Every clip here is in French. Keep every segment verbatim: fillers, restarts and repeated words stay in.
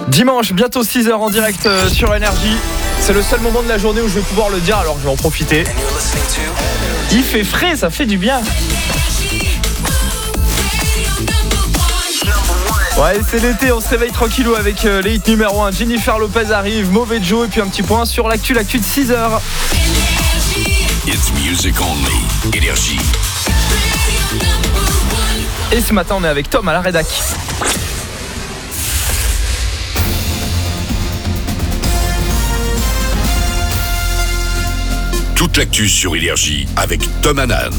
Dimanche, bientôt six heures en direct euh, sur Énergie. C'est le seul moment de la journée où je vais pouvoir le dire, alors je vais en profiter. Il fait frais, ça fait du bien. Ouais, c'est l'été, on se réveille tranquillou avec euh, les hits numéro un. Jennifer Lopez arrive, Mauvais Joe, et puis un petit point sur l'actu, l'actu de six heures. It's music only. Énergie. Et ce matin, on est avec Tom à la rédac. Toute l'actu sur Énergie avec Tom Hanan.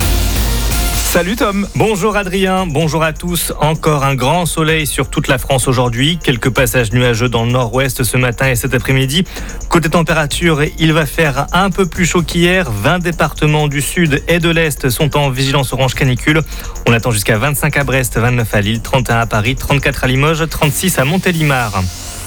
Salut Tom. Bonjour Adrien, bonjour à tous. Encore un grand soleil sur toute la France aujourd'hui. Quelques passages nuageux dans le nord-ouest ce matin et cet après-midi. Côté température, il va faire un peu plus chaud qu'hier. vingt départements du sud et de l'est sont en vigilance orange canicule. On attend jusqu'à vingt-cinq à Brest, vingt-neuf à Lille, trente et un à Paris, trente-quatre à Limoges, trente-six à Montélimar.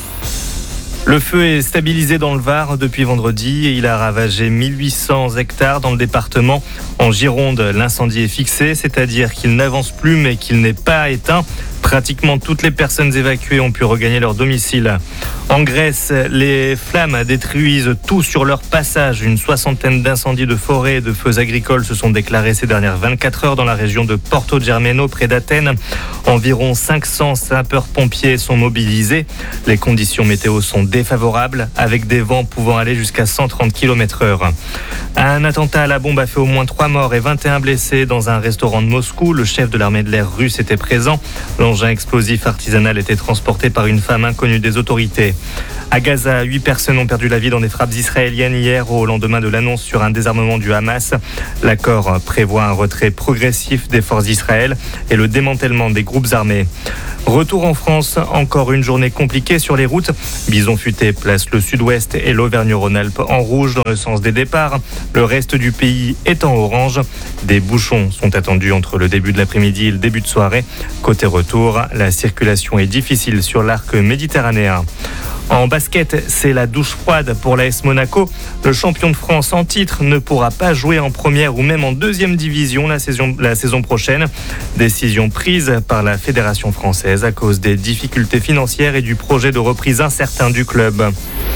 Le feu est stabilisé dans le Var depuis vendredi et il a ravagé mille huit cents hectares dans le département. En Gironde, l'incendie est fixé, c'est-à-dire qu'il n'avance plus mais qu'il n'est pas éteint. Pratiquement toutes les personnes évacuées ont pu regagner leur domicile. En Grèce, les flammes détruisent tout sur leur passage. Une soixantaine d'incendies de forêt et de feux agricoles se sont déclarés ces dernières vingt-quatre heures dans la région de Porto Germano, près d'Athènes. Environ cinq cents sapeurs-pompiers sont mobilisés. Les conditions météo sont défavorables, avec des vents pouvant aller jusqu'à cent trente kilomètres heure. Un attentat à la bombe a fait au moins trois morts et vingt et un blessés dans un restaurant de Moscou. Le chef de l'armée de l'air russe était présent. L'engin explosif artisanal était transporté par une femme inconnue des autorités. À Gaza, huit personnes ont perdu la vie dans des frappes israéliennes hier au lendemain de l'annonce sur un désarmement du Hamas. L'accord prévoit un retrait progressif des forces d'Israël et le démantèlement des groupes armés. Retour en France, encore une journée compliquée sur les routes. Bison Futé place le sud-ouest et l'Auvergne-Rhône-Alpes en rouge dans le sens des départs. Le reste du pays est en orange. Des bouchons sont attendus entre le début de l'après-midi et le début de soirée. Côté retour, la circulation est difficile sur l'arc méditerranéen. En basket, c'est la douche froide pour l'A S Monaco. Le champion de France en titre ne pourra pas jouer en première ou même en deuxième division la saison, la saison prochaine. Décision prise par la Fédération française à cause des difficultés financières et du projet de reprise incertain du club.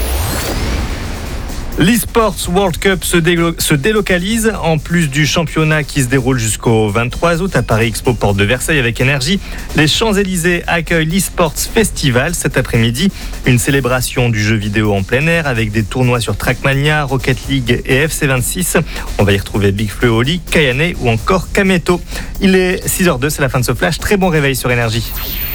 L'e-Sports World Cup se, délo- se délocalise. En plus du championnat qui se déroule jusqu'au vingt-trois août à Paris Expo Porte de Versailles avec Énergie, les Champs-Élysées accueillent l'e-Sports Festival cet après-midi. Une célébration du jeu vidéo en plein air avec des tournois sur Trackmania, Rocket League et F C vingt-six. On va y retrouver Big Flo et Oli, Kayane ou encore Kameto. Il est six heures zéro deux, c'est la fin de ce flash. Très bon réveil sur Énergie.